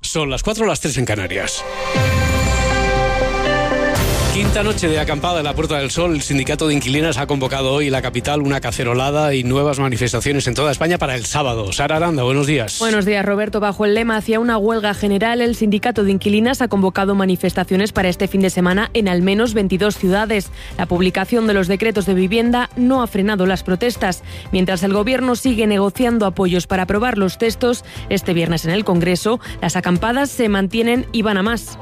Son las 4 o las 3 en Canarias. Quinta noche de acampada en la Puerta del Sol. El Sindicato de Inquilinas ha convocado hoy en la capital una cacerolada y nuevas manifestaciones en toda España para el sábado. Sara Aranda, buenos días. Buenos días, Roberto. Bajo el lema hacia una huelga general, el Sindicato de Inquilinas ha convocado manifestaciones para este fin de semana en al menos 22 ciudades. La publicación de los decretos de vivienda no ha frenado las protestas. Mientras el Gobierno sigue negociando apoyos para aprobar los textos, este viernes en el Congreso, las acampadas se mantienen y van a más.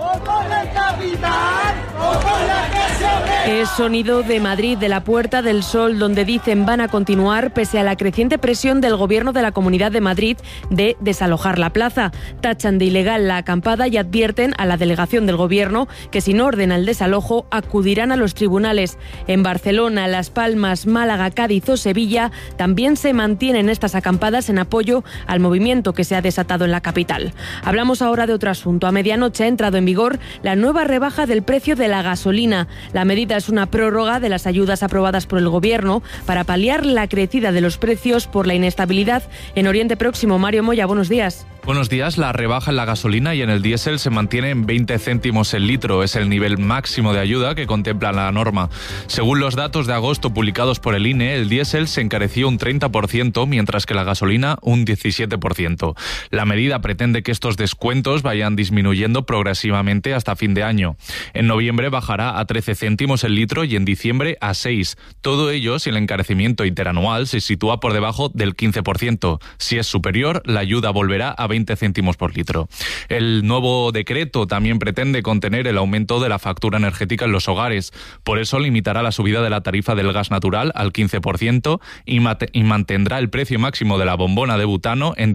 Es sonido de Madrid, de la Puerta del Sol, donde dicen van a continuar pese a la creciente presión del Gobierno de la Comunidad de Madrid de desalojar la plaza. Tachan de ilegal la acampada y advierten a la delegación del Gobierno que si no ordena el desalojo acudirán a los tribunales. En Barcelona, Las Palmas, Málaga, Cádiz o Sevilla también se mantienen estas acampadas en apoyo al movimiento que se ha desatado en la capital. Hablamos ahora de otro asunto. A medianoche ha entrado en vigor la nueva rebaja del precio de la gasolina. La medida es una prórroga de las ayudas aprobadas por el Gobierno para paliar la crecida de los precios por la inestabilidad en Oriente Próximo. Mario Moya, buenos días. Buenos días. La rebaja en la gasolina y en el diésel se mantiene en 20 céntimos el litro. Es el nivel máximo de ayuda que contempla la norma. Según los datos de agosto publicados por el INE, el diésel se encareció un 30%, mientras que la gasolina un 17%. La medida pretende que estos descuentos vayan disminuyendo progresivamente hasta fin de año. En noviembre bajará a 13 céntimos el litro y en diciembre a 6. Todo ello si el encarecimiento interanual se sitúa por debajo del 15%. Si es superior, la ayuda volverá a 20 céntimos por litro. El nuevo decreto también pretende contener el aumento de la factura energética en los hogares. Por eso limitará la subida de la tarifa del gas natural al 15% y mantendrá el precio máximo de la bombona de butano en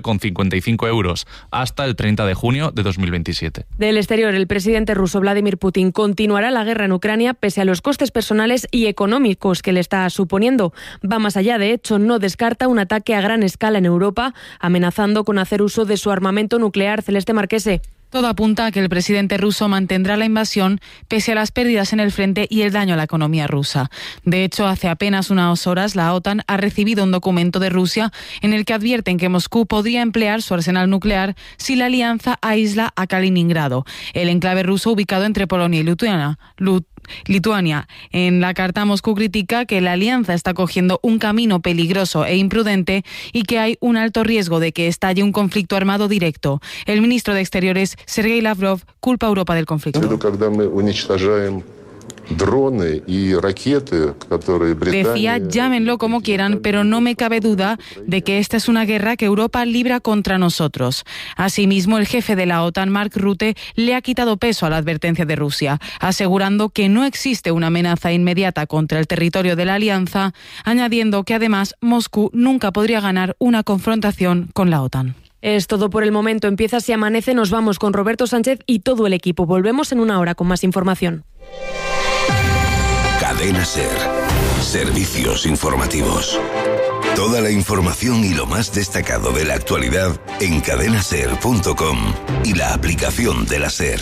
19,55 euros hasta el 30 de junio de 2027. Del exterior, el presidente ruso Vladimir Putin continuará la guerra en Ucrania pese a los costes personales y económicos que le está suponiendo. Va más allá, de hecho, no descarta un ataque a gran escala en Europa, amenazando con hacer uso de su armamento nuclear. Celeste Marquese. Todo apunta a que el presidente ruso mantendrá la invasión pese a las pérdidas en el frente y el daño a la economía rusa. De hecho, hace apenas unas horas la OTAN ha recibido un documento de Rusia en el que advierten que Moscú podría emplear su arsenal nuclear si la alianza aísla a Kaliningrado, el enclave ruso ubicado entre Polonia y Lituania. En la carta, Moscú critica que la alianza está cogiendo un camino peligroso e imprudente y que hay un alto riesgo de que estalle un conflicto armado directo. El ministro de Exteriores, Sergei Lavrov, culpa a Europa del conflicto. Decía, llámenlo como quieran, pero no me cabe duda de que esta es una guerra que Europa libra contra nosotros. Asimismo, el jefe de la OTAN, Mark Rutte, le ha quitado peso a la advertencia de Rusia, asegurando que no existe una amenaza inmediata contra el territorio de la alianza, añadiendo que además Moscú nunca podría ganar una confrontación con la OTAN. Es todo por el momento. Empieza Si Amanece. Nos vamos con Roberto Sánchez y todo el equipo. Volvemos en una hora con más información. Cadena SER. Servicios informativos. Toda la información y lo más destacado de la actualidad en cadenaser.com y la aplicación de la SER.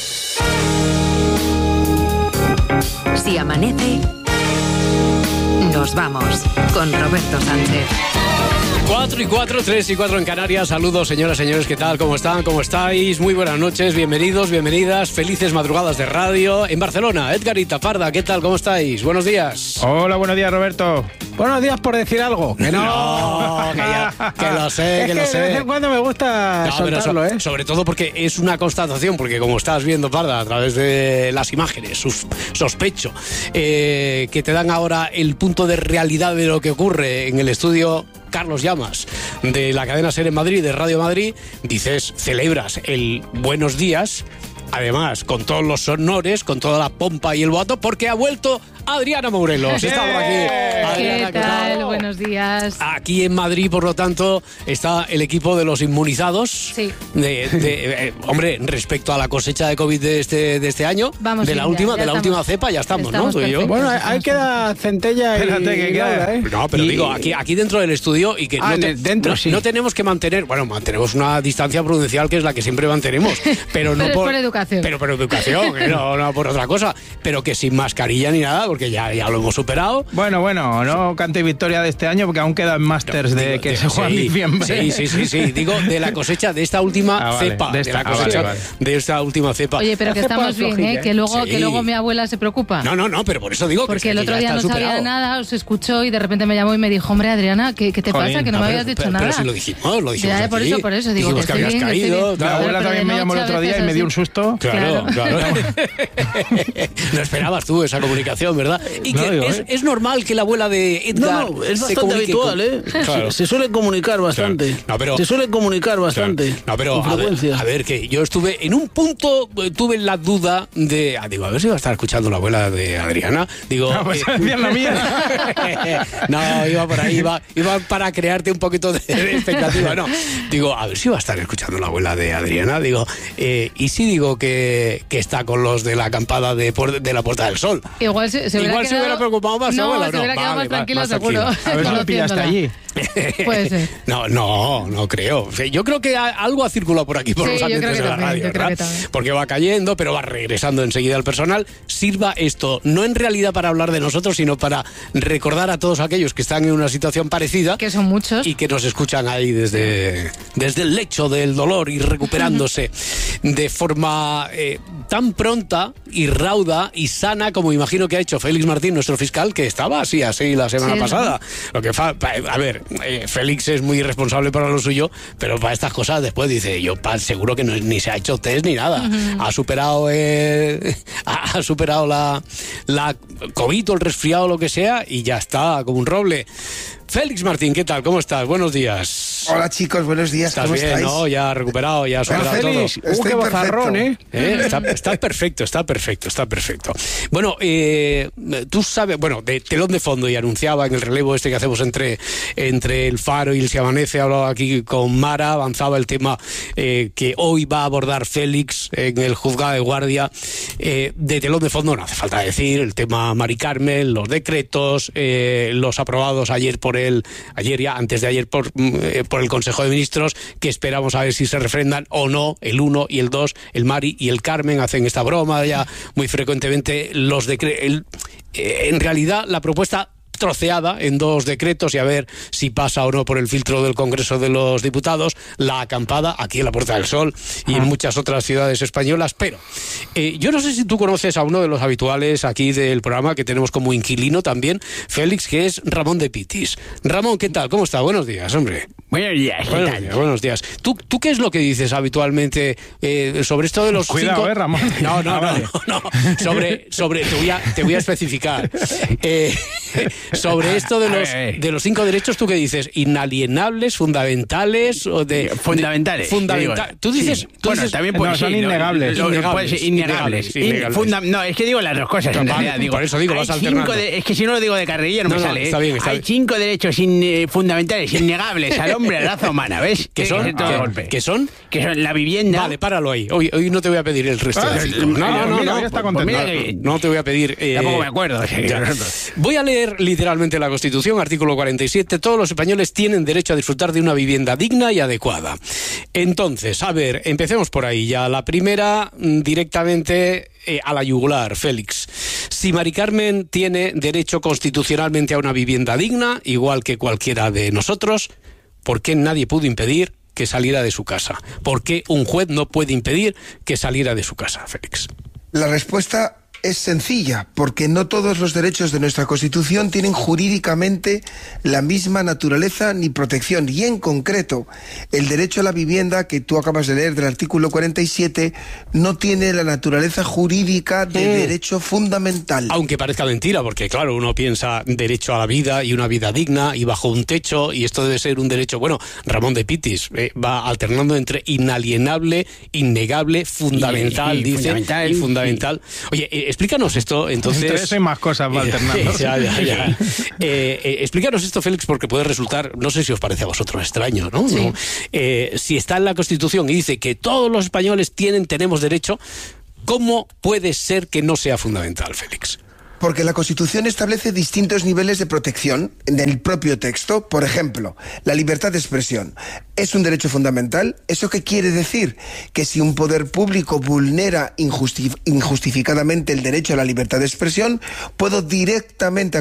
Si amanece, nos vamos con Roberto Sánchez. 4 y 4, 3 y 4 en Canarias. Saludos, señoras, señores, ¿qué tal? ¿Cómo están? ¿Cómo estáis? Muy buenas noches, bienvenidos, bienvenidas, felices madrugadas de radio. En Barcelona, Edgar y Tafarda, ¿qué tal? ¿Cómo estáis? Buenos días. Hola, buenos días, Roberto. Buenos días por decir algo. Que no, que lo sé, que lo sé. De vez en cuando me gusta soltarlo, Sobre todo porque es una constatación, porque como estás viendo, Parda, a través de las imágenes, sospecho, que te dan ahora el punto de realidad de lo que ocurre en el estudio Carlos Llamas, de la cadena SER en Madrid, de Radio Madrid. Dices, celebras el buenos días, además con todos los honores, con toda la pompa y el boato, porque ha vuelto Adriana Morelos. Está por aquí. Adriana, ¿Qué tal? Buenos días. Aquí en Madrid, por lo tanto, está el equipo de los inmunizados. Sí. Hombre, respecto a la cosecha de COVID de este año, vamos de la última cepa, ya estamos, ¿no? Tú y yo. Bueno, ahí queda centella y... Espérate, que queda. No, pero digo, aquí dentro del estudio y que no tenemos que mantener, mantenemos una distancia prudencial que es la que siempre mantenemos, pero no por educación. Pero por educación, no por otra cosa. Pero que sin mascarilla ni nada, porque porque ya lo hemos superado. Bueno, no cante victoria de este año porque aún quedan Masters que se juegan en diciembre. Sí. Digo, de la cosecha de esta última cepa. De esta última cepa. Oye, pero que estamos bien, que luego mi abuela se preocupa. No, pero por eso digo porque que el otro día no sabía nada, os escuchó y de repente me llamó y me dijo, hombre, Adriana, ¿qué te pasa? Que no me habías dicho nada. Pero si lo dijimos ya, por eso digo que habías caído. La abuela también me llamó el otro día y me dio un susto. Claro. No esperabas tú esa comunicación, ¿verdad? Y que es normal que la abuela de Edgar es bastante habitual, Claro. Se suele comunicar bastante. Claro. Se suele comunicar bastante. No, pero a ver, que yo estuve en un punto, tuve la duda de, digo, a ver si va a estar escuchando la abuela de Adriana. Digo, no, pues decían la mía. No, iba por ahí, iba para crearte un poquito de expectativa. No, digo, a ver si va a estar escuchando la abuela de Adriana. Digo, y si digo que está con los de la acampada de la Puerta del Sol. Igual se hubiera preocupado más. No, abuela, se hubiera quedado más tranquilo, seguro. A ver si lo pillaste allí. Puede ser. No creo. Yo creo que algo ha circulado por aquí, por los ambientes de la radio, ¿verdad? Porque va cayendo, pero va regresando enseguida el personal. Sirva esto, no en realidad para hablar de nosotros, sino para recordar a todos aquellos que están en una situación parecida. Que son muchos. Y que nos escuchan ahí desde el lecho del dolor y recuperándose de forma tan pronta y rauda y sana como imagino que ha hecho Félix Martín, nuestro fiscal, que estaba así la semana pasada. Lo que a ver, Félix es muy responsable para lo suyo, pero para estas cosas después dice, yo seguro que ni se ha hecho test ni nada. Ha superado la COVID o el resfriado o lo que sea y ya está, como un roble. Félix Martín, ¿qué tal? ¿Cómo estás? Buenos días. Hola chicos, buenos días. ¿Estás bien, estáis? ¿No? Ya recuperado, ya superado Félix, todo. Qué bozarrón, Está perfecto. Bueno, tú sabes, de telón de fondo, y anunciaba en el relevo que hacemos entre el Faro y el Si Amanece, hablaba aquí con Mara, avanzaba el tema que hoy va a abordar Félix en el juzgado de guardia. De telón de fondo, no hace falta decir, el tema Mari Carmen, los decretos, los aprobados antes de ayer por el Consejo de Ministros, que esperamos a ver si se refrendan o no. El 1 y el 2, el Mari y el Carmen hacen esta broma ya muy frecuentemente. En realidad la propuesta troceada en 2 decretos y a ver si pasa o no por el filtro del Congreso de los Diputados, la acampada aquí en la Puerta del Sol y en muchas otras ciudades españolas, pero yo no sé si tú conoces a uno de los habituales aquí del programa que tenemos como inquilino también, Félix, que es Ramón de Pitis. Ramón, ¿qué tal? ¿Cómo está? Buenos días, hombre. Buenos días, ¿qué tal? Buenos días. ¿Tú qué es lo que dices habitualmente sobre esto de los Cuidado, 5... Ramón. No. Te voy a especificar. Sobre esto de los 5 derechos, ¿tú qué dices? ¿Inalienables, fundamentales o de...? Fundamentales. Tú dices... Sí. También puede son innegables. Innegables. No, es que digo las dos cosas en realidad. Por eso digo, vas alternando. Es que si no lo digo de carrerilla no me sale. Está bien. Hay 5 derechos fundamentales, innegables al hombre, a la raza humana, ¿ves? ¿Qué son? ¿Qué son? Que son la vivienda... Vale, páralo ahí. Hoy no te voy a pedir el resto del ciclo. No, está contento. No te voy a pedir... Tampoco me acuerdo. Voy a leer literalmente la Constitución, artículo 47. Todos los españoles tienen derecho a disfrutar de una vivienda digna y adecuada. Entonces, a ver, empecemos por ahí ya. La primera, directamente a la yugular, Félix. Si Mari Carmen tiene derecho constitucionalmente a una vivienda digna, igual que cualquiera de nosotros, ¿por qué nadie pudo impedir que saliera de su casa? ¿Por qué un juez no puede impedir que saliera de su casa, Félix? La respuesta es sencilla, porque no todos los derechos de nuestra Constitución tienen jurídicamente la misma naturaleza ni protección, y en concreto, el derecho a la vivienda que tú acabas de leer del artículo 47 no tiene la naturaleza jurídica de derecho fundamental. Aunque parezca mentira, porque claro, uno piensa derecho a la vida y una vida digna y bajo un techo, y esto debe ser un derecho, Ramón de Pitis va alternando entre inalienable, innegable, fundamental, y dice, fundamental, y fundamental. Oye, explícanos esto, entonces... Entonces hay más cosas va alternando. Ya. Explícanos esto, Félix, porque puede resultar, no sé si os parece a vosotros extraño, ¿no? Sí. ¿No? Si está en la Constitución y dice que todos los españoles tenemos derecho, ¿cómo puede ser que no sea fundamental, Félix? Porque la Constitución establece distintos niveles de protección en el propio texto. Por ejemplo, la libertad de expresión es un derecho fundamental. ¿Eso qué quiere decir? Que si un poder público vulnera injustificadamente el derecho a la libertad de expresión, puedo directamente